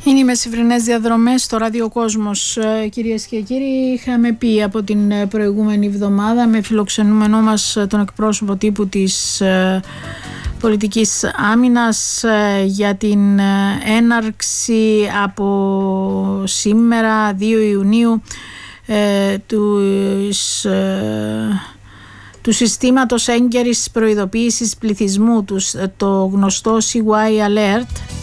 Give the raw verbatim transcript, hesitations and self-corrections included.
Είναι οι μεσημβρινές διαδρομές στο Ραδιοκόσμος, κυρίες και κύριοι. Είχαμε πει από την προηγούμενη εβδομάδα με φιλοξενούμενό μας τον εκπρόσωπο τύπου της πολιτικής άμυνας για την έναρξη από σήμερα δύο Ιουνίου του, του συστήματος έγκαιρης προειδοποίησης πληθυσμού, το γνωστό σι γουάι Alert,